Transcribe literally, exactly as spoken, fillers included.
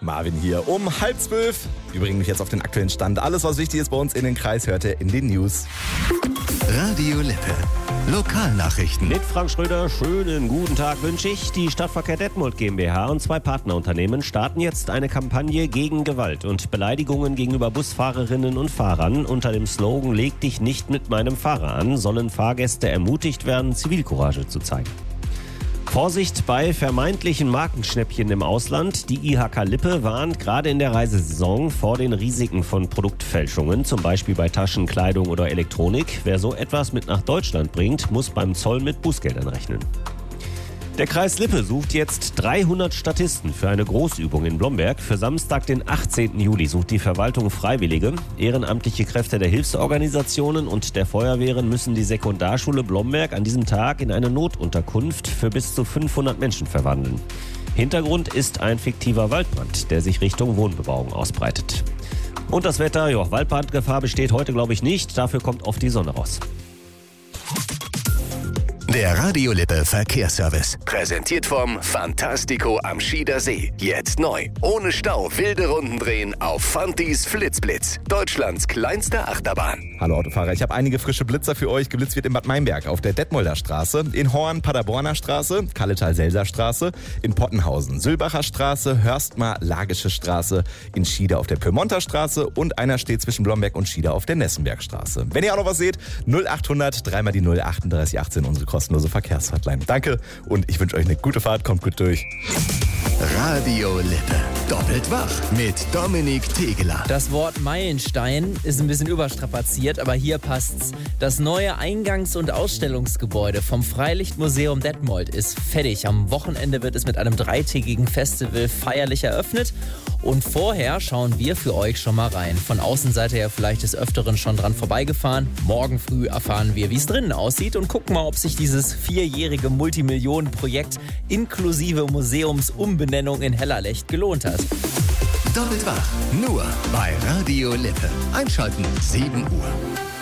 Marvin hier um halb zwölf. Wir bringen mich jetzt auf den aktuellen Stand. Alles, was wichtig ist bei uns in den Kreis, hört ihr in den News. Radio Lippe. Lokalnachrichten. Mit Frank Schröder, schönen guten Tag wünsche ich. Die Stadtverkehr Detmold GmbH und zwei Partnerunternehmen starten jetzt eine Kampagne gegen Gewalt und Beleidigungen gegenüber Busfahrerinnen und Fahrern. Unter dem Slogan "Leg dich nicht mit meinem Fahrer an" sollen Fahrgäste ermutigt werden, Zivilcourage zu zeigen. Vorsicht bei vermeintlichen Markenschnäppchen im Ausland. Die I H K Lippe warnt gerade in der Reisesaison vor den Risiken von Produktfälschungen, zum Beispiel bei Taschen, Kleidung oder Elektronik. Wer so etwas mit nach Deutschland bringt, muss beim Zoll mit Bußgeldern rechnen. Der Kreis Lippe sucht jetzt dreihundert Statisten für eine Großübung in Blomberg. Für Samstag, den achtzehnten Juli, sucht die Verwaltung Freiwillige. Ehrenamtliche Kräfte der Hilfsorganisationen und der Feuerwehren müssen die Sekundarschule Blomberg an diesem Tag in eine Notunterkunft für bis zu fünfhundert Menschen verwandeln. Hintergrund ist ein fiktiver Waldbrand, der sich Richtung Wohnbebauung ausbreitet. Und das Wetter, ja, Waldbrandgefahr besteht heute, glaube ich, nicht. Dafür kommt oft die Sonne raus. Der Radio Lippe Verkehrsservice. Präsentiert vom Fantastico am Schieder See. Jetzt neu. Ohne Stau wilde Runden drehen auf Fantis Flitzblitz. Deutschlands kleinste Achterbahn. Hallo Autofahrer, ich habe einige frische Blitzer für euch. Geblitzt wird in Bad Meinberg, auf der Detmolder Straße, in Horn Paderborner Straße, Kalletal-Selser Straße, in Pottenhausen Sülbacher Straße, Hörstmar-Lagische Straße, in Schieder auf der Pyrmonter Straße und einer steht zwischen Blomberg und Schieder auf der Nessenbergstraße. Wenn ihr auch noch was seht, null achthundert, dreimal die null, achtunddreißig achtzehn, unsere kostenlose Verkehrshotline. Danke und ich wünsche euch eine gute Fahrt, kommt gut durch. Radio Lippe. Doppelt wach mit Dominik Tegeler. Das Wort Meilenstein ist ein bisschen überstrapaziert, aber hier passt's. Das neue Eingangs- und Ausstellungsgebäude vom Freilichtmuseum Detmold ist fertig. Am Wochenende wird es mit einem dreitägigen Festival feierlich eröffnet. Und vorher schauen wir für euch schon mal rein. Von Außenseite her vielleicht des Öfteren schon dran vorbeigefahren. Morgen früh erfahren wir, wie es drinnen aussieht und gucken mal, ob sich dieses vierjährige Multimillionenprojekt inklusive Museumsumbenennung in Hellerlecht gelohnt hat. Doppelt wach. Nur bei Radio Lippe. Einschalten sieben Uhr.